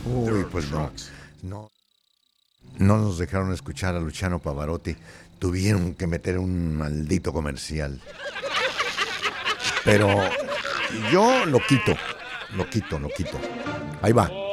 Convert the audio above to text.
Uy, pues no. No, no nos dejaron escuchar a Luciano Pavarotti. Tuvieron que meter un maldito comercial. Pero yo lo quito. Ahí va.